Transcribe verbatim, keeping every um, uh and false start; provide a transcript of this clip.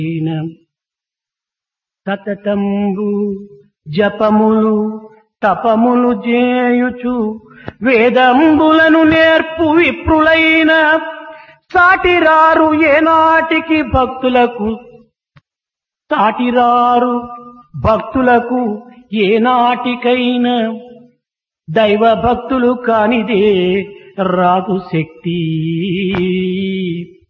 సతతంబు జపములు తపములు చేయుచు వేదంబులను నేర్పు విప్రులైన సాటిరారు ఏనాటికి భక్తులకు సాటిరారు భక్తులకు ఏనాటికైనా దైవ భక్తులు కానిదే రాదు శక్తి.